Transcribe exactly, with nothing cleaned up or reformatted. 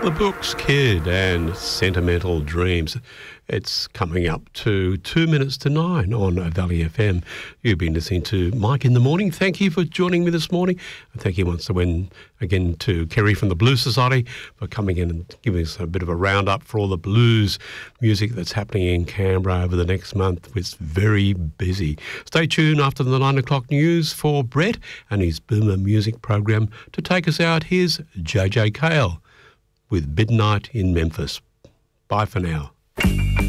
The Books Kid and Sentimental Dreams. It's coming up to two minutes to nine on Valley F M. You've been listening to Mike in the Morning. Thank you for joining me this morning. And thank you once again, again to Kerry from the Blues Society for coming in and giving us a bit of a roundup for all the blues music that's happening in Canberra over the next month. It's very busy. Stay tuned after the nine o'clock news for Brett and his Boomer Music program. To take us out, here's J J Cale with Midnight in Memphis. Bye for now.